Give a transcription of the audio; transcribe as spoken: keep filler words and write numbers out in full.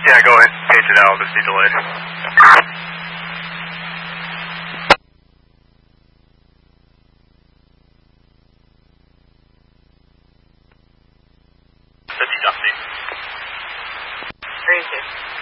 Yeah, go ahead. Pace it out. I'll just be delayed. Fifty Dusty. Crazy.